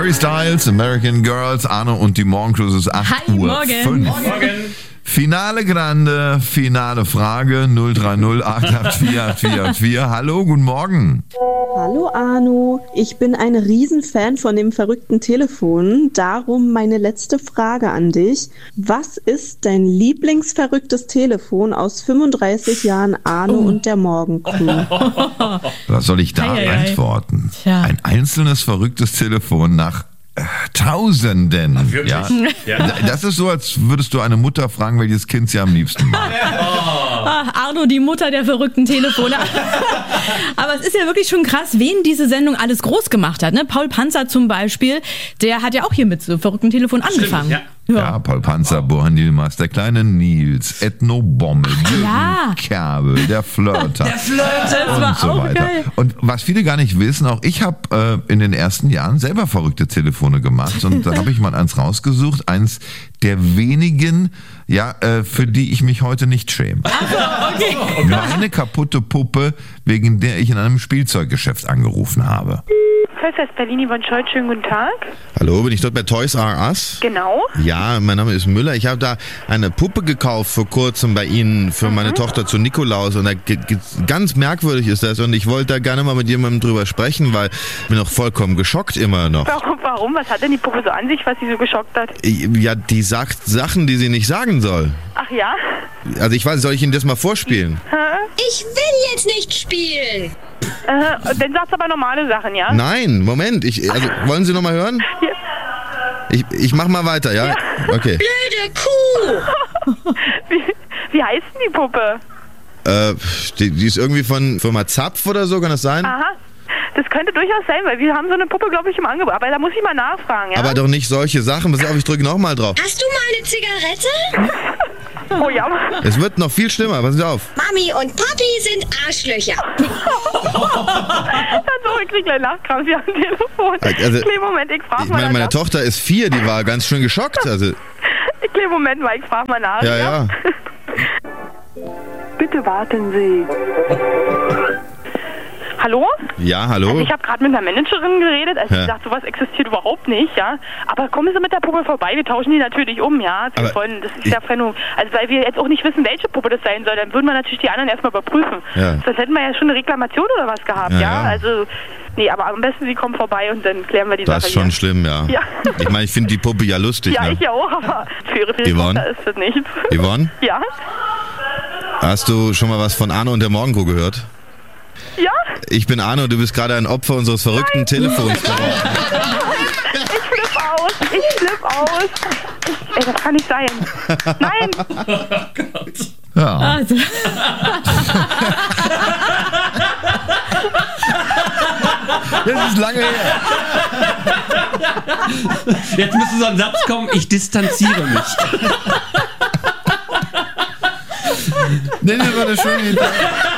Harry Styles, American Girls, Arno und die Morgencrew, es ist 8 Uhr. Morgen. Finale Grande, finale Frage 030 884 8484. Hallo, guten Morgen. Hallo Arno, ich bin ein Riesenfan von dem verrückten Telefon. Darum meine letzte Frage an dich. Was ist dein lieblingsverrücktes Telefon aus 35 Jahren Arno und der Morgencrew? Was soll ich da antworten? Tja. Ein einzelnes verrücktes Telefon nach Tausenden. Ach, wirklich? Ja. Das ist so, als würdest du eine Mutter fragen, welches Kind sie am liebsten mag. Arno, die Mutter der verrückten Telefone. Aber es ist ja wirklich schon krass, wen diese Sendung alles groß gemacht hat. Ne? Paul Panzer zum Beispiel, der hat ja auch hier mit so verrückten Telefon angefangen. Stimmt, Ja, Paul Panzer, Bohan Yilmaz, der kleine Nils, Ethno Bommel, Jürgen Kerbel, der Flirter. Das war und so auch weiter. geil. Und was viele gar nicht wissen, auch ich habe in den ersten Jahren selber verrückte Telefone gemacht und da habe ich mal eins rausgesucht, eins der wenigen, für die ich mich heute nicht schäme. Okay. Meine kaputte Puppe, wegen der ich in einem Spielzeuggeschäft angerufen habe. Toys Berlin, Yvonne Scholz, schönen guten Tag. Hallo, bin ich dort bei Toys R Us? Genau. Ja, mein Name ist Müller. Ich habe da eine Puppe gekauft vor kurzem bei Ihnen für meine Tochter zu Nikolaus und ganz merkwürdig ist das und ich wollte da gerne mal mit jemandem drüber sprechen, weil ich bin noch vollkommen geschockt immer noch. Warum? Was hat denn die Puppe so an sich, was sie so geschockt hat? Ja, die sagt Sachen, die sie nicht sagen soll. Ach ja? Also ich weiß, soll ich Ihnen das mal vorspielen? Ich will jetzt nicht spielen. Dann sagst du aber normale Sachen, ja? Nein, Moment. Wollen Sie noch mal hören? Ja. Ich mach mal weiter, ja? Okay. Blöde Kuh. Wie heißt denn die Puppe? Die ist irgendwie von Firma Zapf oder so, kann das sein? Aha. Das könnte durchaus sein, weil wir haben so eine Puppe, glaube ich, im Angebot. Aber da muss ich mal nachfragen, ja? Aber doch nicht solche Sachen. Pass auf, ich drücke nochmal drauf. Hast du mal eine Zigarette? Oh ja. Es wird noch viel schlimmer, passen Sie auf. Mami und Papi sind Arschlöcher. Ich krieg gleich Lachkrampf hier am Telefon. Also, Moment, ich frage Ich mal meine, meine nach. Tochter ist 4, die war ganz schön geschockt. Also, Moment mal, ich frage mal nach. ja. Bitte warten Sie. Hallo? Ja, hallo? Also ich habe gerade mit einer Managerin geredet, also Ja. sie sagt, sowas existiert überhaupt nicht, ja. Aber kommen Sie mit der Puppe vorbei, wir tauschen die natürlich um, ja. Das ist ja Phänomen. Also weil wir jetzt auch nicht wissen, welche Puppe das sein soll, dann würden wir natürlich die anderen erstmal überprüfen. Ja. Sonst hätten wir ja schon eine Reklamation oder was gehabt, ja. Also, nee, aber am besten Sie kommen vorbei und dann klären wir die Das Sache ist schon hier. schlimm, ja. Ja. Ich meine, ich finde die Puppe ja lustig, Ja, ne? ich ja auch, aber für Ihre Yvonne? Tochter ist das nichts. Yvonne? Ja? Hast du schon mal was von Arno und der Morgencrew gehört? Ja? Ich bin Arno, du bist gerade ein Opfer unseres verrückten Telefons. Ich flipp aus. Ey, das kann nicht sein. Nein! Ja. Also. Das ist lange her. Jetzt müsste so ein Satz kommen, ich distanziere mich. Nee, das war eine schöne Idee.